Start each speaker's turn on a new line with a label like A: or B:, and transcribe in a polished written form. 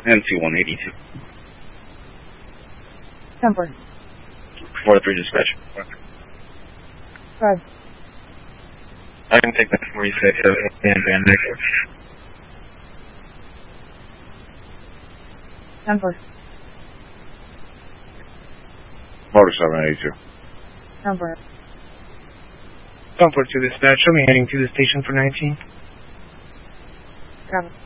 A: NC-182.
B: Number.
A: 4-3 dispatch.
B: 5.
A: I can take that 46 and Van Nick.
B: Number.
A: Motor 782.
B: Number.
C: Comfort to dispatch. Show me heading to the station for 19.
B: Travel.